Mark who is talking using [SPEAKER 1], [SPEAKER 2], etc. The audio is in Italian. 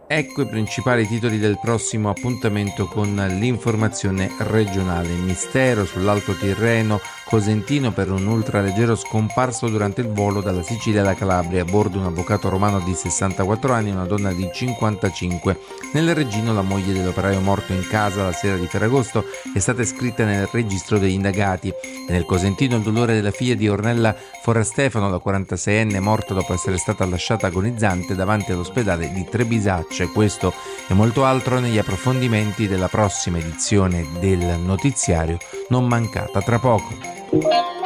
[SPEAKER 1] Ecco i principali titoli del prossimo appuntamento con l'informazione regionale. Mistero sull'Alto Tirreno, Cosentino per un ultraleggero scomparso durante il volo dalla Sicilia alla Calabria. A bordo un avvocato romano di 64 anni e una donna di 55. Nel Regino la moglie dell'operaio morto in casa la sera di Ferragosto è stata iscritta nel registro degli indagati. E nel Cosentino il dolore della figlia di Ornella Forastefano, la 46enne, morta dopo essere stata lasciata agonizzante davanti all'ospedale di Trebisacce. Questo e molto altro negli approfondimenti della prossima edizione del notiziario, non mancata tra poco.